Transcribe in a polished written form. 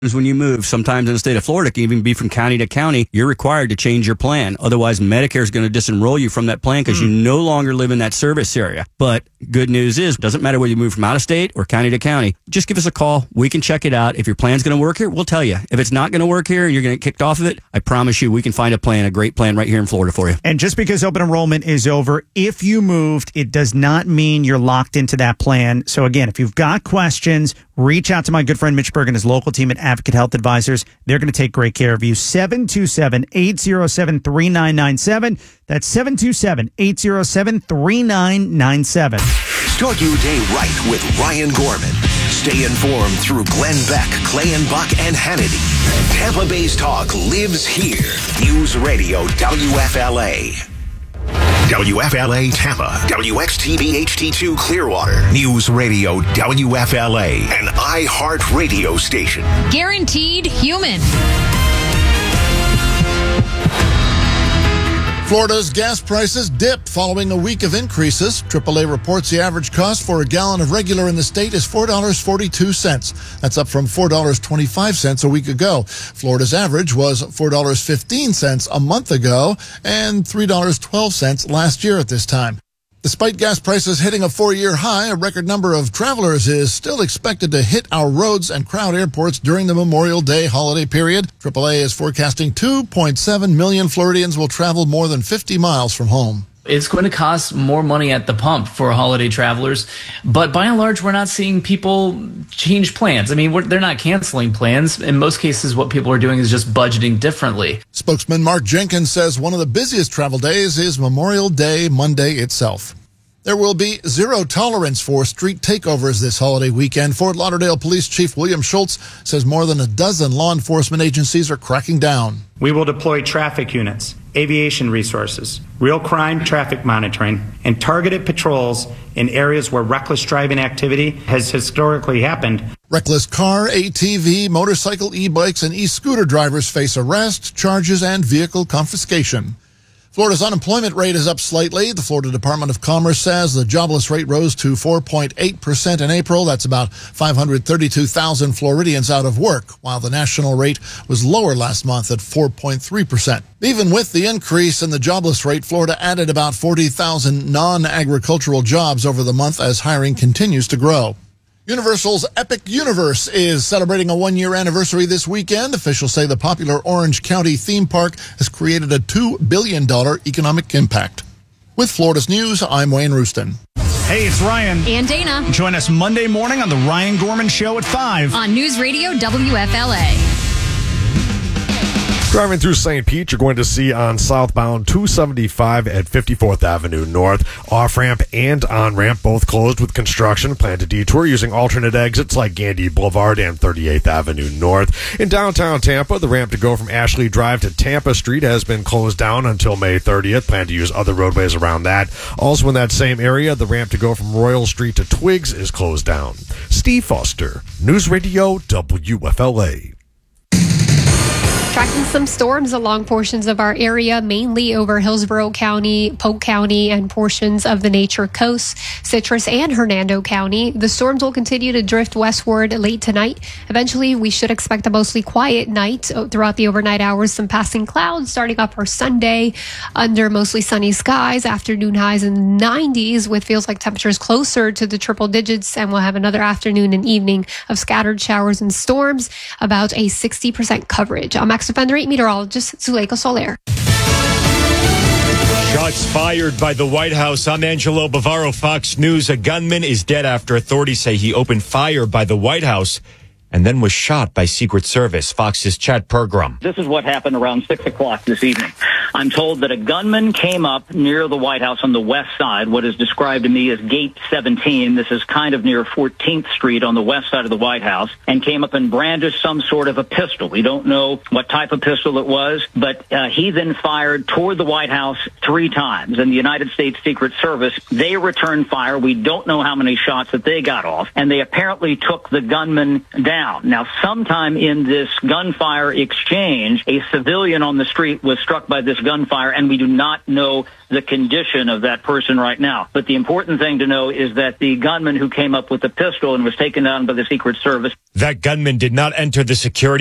When you move, sometimes in the state of Florida, it can even be from county to county, you're required to change your plan. Otherwise, Medicare is going to disenroll you from that plan because you no longer live in that service area. But good news is, it doesn't matter whether you move from out of state or county to county. Just give us a call. We can check it out. If your plan's going to work here, we'll tell you. If it's not going to work here and you're going to get kicked off of it, I promise you we can find a great plan right here in Florida for you. And just because open enrollment is over, if you moved, it does not mean you're locked into that plan. So again, if you've got questions, reach out to my good friend Mitch Berg and his local team at Advocate Health Advisors. They're going to take great care of you. 727-807-3997. That's 727-807-3997. Start your day right with Ryan Gorman. Stay informed through Glenn Beck, Clay and Buck, and Hannity. Tampa Bay's talk lives here. News Radio WFLA. WFLA Tampa, WXTV HD2 Clearwater, News Radio WFLA, an iHeart radio station. Guaranteed human. Florida's gas prices dipped following a week of increases. AAA reports the average cost for a gallon of regular in the state is $4.42. That's up from $4.25 a week ago. Florida's average was $4.15 a month ago and $3.12 last year at this time. Despite gas prices hitting a 4-year high, a record number of travelers is still expected to hit our roads and crowd airports during the Memorial Day holiday period. AAA is forecasting 2.7 million Floridians will travel more than 50 miles from home. It's going to cost more money at the pump for holiday travelers, but by and large, we're not seeing people change plans. I mean, they're not canceling plans. In most cases, what people are doing is just budgeting differently. Spokesman Mark Jenkins says one of the busiest travel days is Memorial Day Monday itself. There will be zero tolerance for street takeovers this holiday weekend. Fort Lauderdale Police Chief William Schultz says more than a dozen law enforcement agencies are cracking down. We will deploy traffic units, aviation resources, real crime traffic monitoring, and targeted patrols in areas where reckless driving activity has historically happened. Reckless car, ATV, motorcycle, e-bikes, and e-scooter drivers face arrest, charges, and vehicle confiscation. Florida's unemployment rate is up slightly. The Florida Department of Commerce says the jobless rate rose to 4.8% in April. That's about 532,000 Floridians out of work, while the national rate was lower last month at 4.3%. Even with the increase in the jobless rate, Florida added about 40,000 non-agricultural jobs over the month as hiring continues to grow. Universal's Epic Universe is celebrating a 1-year anniversary this weekend. Officials say the popular Orange County theme park has created a $2 billion economic impact. With Florida's News, I'm Wayne Rooston. Hey, it's Ryan. And Dana. Join us Monday morning on the Ryan Gorman Show at 5. On News Radio WFLA. Driving through St. Pete, you're going to see on southbound 275 at 54th Avenue North. Off-ramp and on-ramp both closed with construction. Plan to detour using alternate exits like Gandy Boulevard and 38th Avenue North. In downtown Tampa, the ramp to go from Ashley Drive to Tampa Street has been closed down until May 30th. Plan to use other roadways around that. Also in that same area, the ramp to go from Royal Street to Twiggs is closed down. Steve Foster, News Radio WFLA. Tracking some storms along portions of our area, mainly over Hillsborough County, Polk County, and portions of the Nature Coast, Citrus, and Hernando County. The storms will continue to drift westward late tonight. Eventually, we should expect a mostly quiet night throughout the overnight hours. Some passing clouds starting up our Sunday under mostly sunny skies. Afternoon highs in the 90s with feels like temperatures closer to the triple digits. And we'll have another afternoon and evening of scattered showers and storms, about a 60% coverage. I'm Offender 8 meteorologist Zuleika Soler. Shots fired by the White House. I'm Angelo Bavaro, Fox News. A gunman is dead after authorities say he opened fire by the White House and then was shot by Secret Service. Fox's Chad Pergram. This is what happened around 6 o'clock this evening. I'm told that a gunman came up near the White House on the west side, what is described to me as Gate 17. This is kind of near 14th Street on the west side of the White House, and came up and brandished some sort of a pistol. We don't know what type of pistol it was, but he then fired toward the White House 3 times. And the United States Secret Service, they returned fire. We don't know how many shots that they got off, and they apparently took the gunman down. Now, sometime in this gunfire exchange, a civilian on the street was struck by this gunfire, and we do not know the condition of that person right now. But the important thing to know is that the gunman who came up with the pistol and was taken down by the Secret Service. That gunman did not enter the security